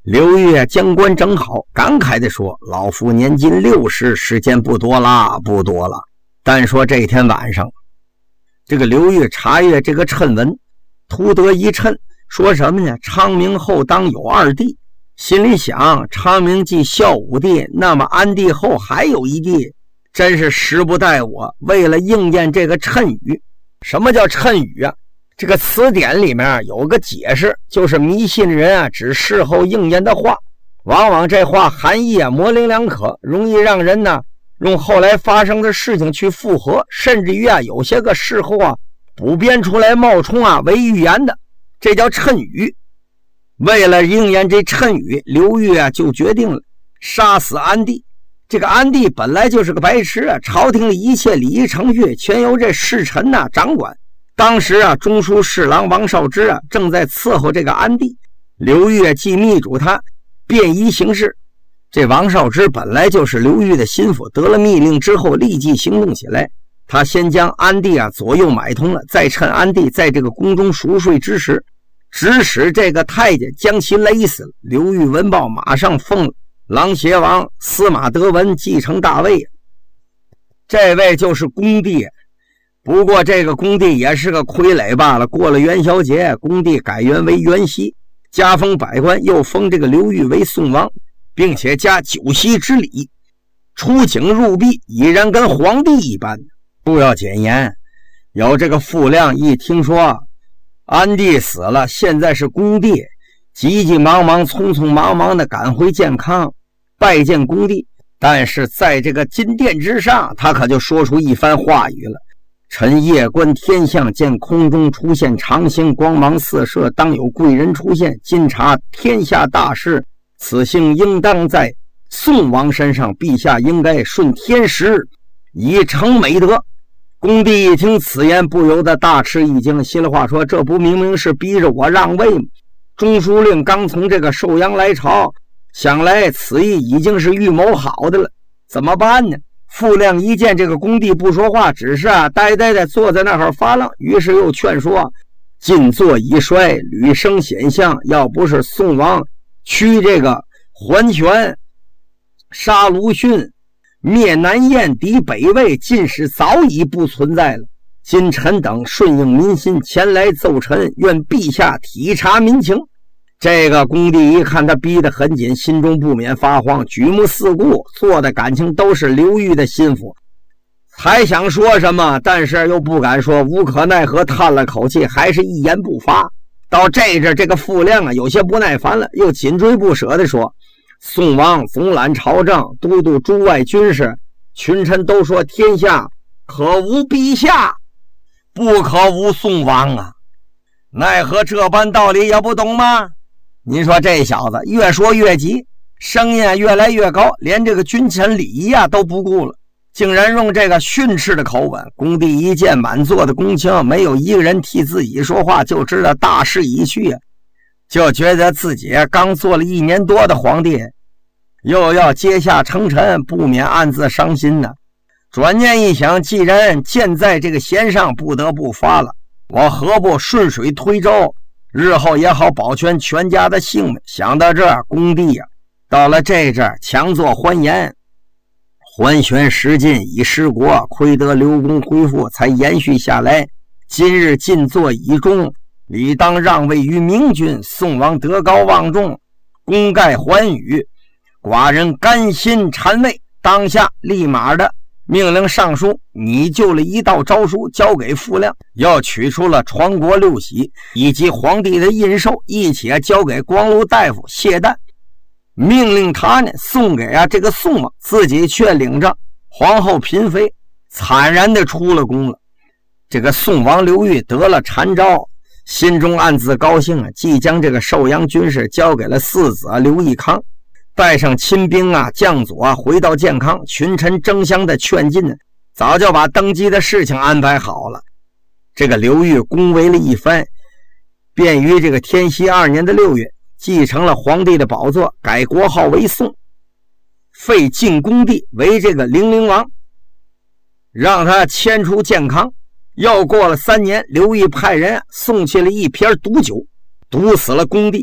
刘裕将官整好，感慨地说：“老夫年近60，时间不多了，不多了。”但说这天晚上，这个刘裕查阅这个谶文，图得一谶，说什么呢？昌明后当有2帝。心里想，昌明既孝武帝，那么安帝后还有1帝，真是时不待我。为了应验这个谶语，什么叫谶语啊？这个词典里面有个解释，就是迷信人啊，指事后应验的话，往往这话含义啊模棱两可，容易让人呢用后来发生的事情去附和，甚至于啊有些个事后啊补编出来冒充啊为预言的，这叫谶语。为了应验这谶语，刘裕啊就决定了杀死安帝。这个安帝本来就是个白痴啊，朝廷里一切礼仪程序全由这侍臣呐掌管。当时啊，中书侍郎王绍之啊正在伺候这个安帝，刘裕既密嘱他便衣行事。这王绍之本来就是刘裕的心腹，得了密令之后立即行动起来。他先将安帝啊左右买通了，再趁安帝在这个宫中熟睡之时，指使这个太监将其勒死了。刘裕闻报，马上奉琅邪王司马德文继承大位，这位就是恭帝。不过这个恭帝也是个傀儡罢了。过了元宵节，恭帝改元为元熙，加封百官，又封这个刘裕为宋王，并且加酒席之礼，出警入壁，已然跟皇帝一般。不要简言，有这个傅亮一听说安帝死了，现在是恭帝，急急忙忙匆匆忙忙的赶回健康拜见恭帝。但是在这个金殿之上，他可就说出一番话语了：臣夜观天象，见空中出现长星，光芒四射，当有贵人出现。今察天下大事，此幸应当在宋王身上，陛下应该顺天时，以成美德。恭帝一听此言，不由得大吃一惊，心里话说：这不明明是逼着我让位吗？中书令刚从这个寿阳来朝，想来此意已经是预谋好的了，怎么办呢？傅亮一见这个恭帝不说话，只是呆呆的坐在那儿发愣，于是又劝说：晋作已衰，屡生险象，要不是宋王驱这个桓玄，杀卢逊，灭南燕，敌北魏，晋室早已不存在了。今臣等顺应民心，前来奏臣，愿陛下体察民情。这个恭帝一看他逼得很紧，心中不免发慌，举目四顾，做的感情都是刘裕的心腹，还想说什么，但是又不敢说，无可奈何，叹了口气，还是一言不发。到这阵，这个傅亮啊有些不耐烦了，又紧追不舍地说：宋王总揽朝政，都督诸外军事，群臣都说天下可无陛下，不可无宋王啊，奈何这般道理也不懂吗？您说这小子越说越急，声音越来越高，连这个君臣礼仪都不顾了，竟然用这个训斥的口吻。恭帝一见满座的公卿没有一个人替自己说话，就知道大势已去啊，就觉得自己刚做了1年多的皇帝，又要阶下称臣，不免暗自伤心呢。转念一想，既然箭在这个弦上，不得不发了，我何不顺水推舟，日后也好保全全家的性命。想到这儿，恭帝到了这阵强作欢颜：桓玄时尽已失国，亏得刘公恢复，才延续下来。今日晋作已终，理当让位于明君。宋王德高望重，功盖寰宇，寡人甘心禅位。当下立马的命令上书，拟就了一道诏书，交给傅亮，要取出了传国6玺以及皇帝的印绶，一起交给光禄大夫谢旦，命令他呢送给这个宋王，自己却领着皇后嫔妃惨然的出了宫了。这个宋王刘裕得了禅诏，心中暗自高兴即将这个寿阳军事交给了4子刘义康，带上亲兵将佐回到健康，群臣争相的劝进早就把登基的事情安排好了。这个刘裕恭维了一番，便于这个天禧2年的6月继承了皇帝的宝座，改国号为宋，废晋恭帝为这个零陵王，让他迁出健康。又过了3年，刘裕派人送去了一瓶毒酒，毒死了恭帝。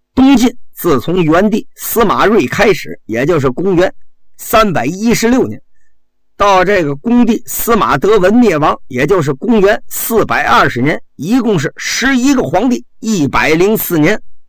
东晋自从元帝司马睿开始，也就是公元316年，到这个恭帝司马德文灭亡，也就是公元420年，一共是11个皇帝，104年。